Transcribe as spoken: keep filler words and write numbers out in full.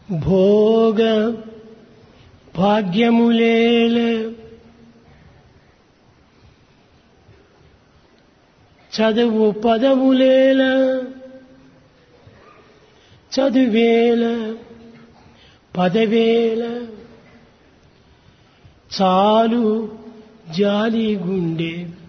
భోగ భాగ్యములేల చదువు పదవులేల చదువేల పదవేల చాలు జాలి గుండె